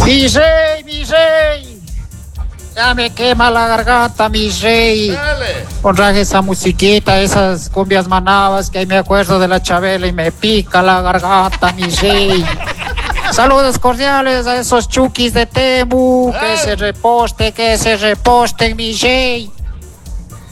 Mi rey, mi rey. Ya me quema la garganta, mi rey. Dale. Ponraje esa musiquita, esas cumbias manabas que ahí me acuerdo de la Chabela y me pica la garganta, mi rey. Saludos cordiales a esos chukis de Temu. Que se reposten, mi rey.